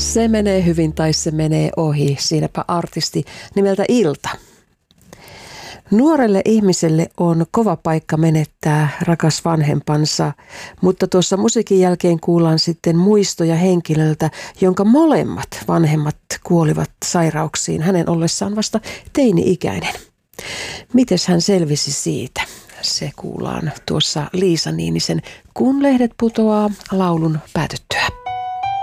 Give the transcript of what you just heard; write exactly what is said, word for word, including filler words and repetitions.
Se menee hyvin tai se menee ohi. Siinäpä artisti nimeltä Ilta. Nuorelle ihmiselle on kova paikka menettää rakas vanhempansa, mutta tuossa musiikin jälkeen kuullaan sitten muistoja henkilöltä, jonka molemmat vanhemmat kuolivat sairauksiin hänen ollessaan vasta teini-ikäinen. Mites hän selvisi siitä? Se kuullaan tuossa Liisa Niinisen Kun lehdet putoaa laulun päätyttyä.